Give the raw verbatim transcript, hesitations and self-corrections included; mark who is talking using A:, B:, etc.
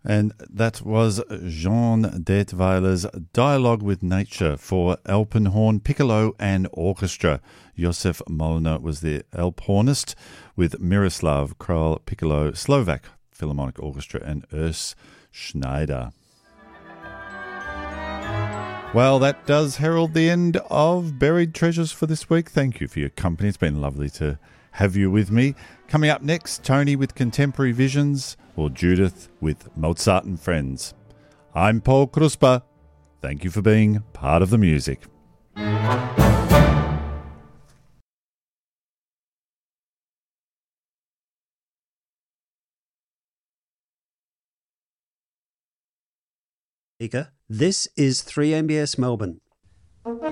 A: And that was Jean Detweiler's Dialogue with Nature for Alpenhorn Piccolo and Orchestra. Josef Molnar was the Alphornist with Miroslav Kral Piccolo, Slovak Philharmonic Orchestra, and Urs Schneider. Well, that does herald the end of Buried Treasures for this week. Thank you for your company. It's been lovely to have you with me. Coming up next, Tony with Contemporary Visions, or Judith with Mozart and Friends. I'm Paul Krusper. Thank you for being part of the music.
B: This is three M B S Melbourne.